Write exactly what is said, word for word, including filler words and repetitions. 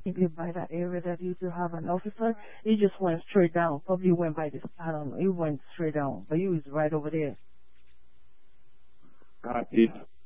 think live by that area that used to have an officer. He just went straight down. Probably went by this, I don't know. He went straight down. But he was right over there. Got it.